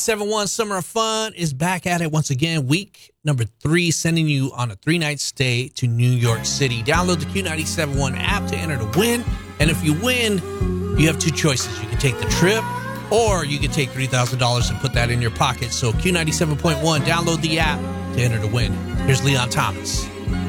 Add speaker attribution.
Speaker 1: Q97.1 Summer of Fun is back at it once again. Week number 3, sending you on a 3-night stay to New York City. Download the Q97.1 app to enter to win. And if you win, you have 2 choices. You can take the trip, or you can take $3,000 and put that in your pocket. So Q97.1, download the app to enter to win. Here's Leon Thomas.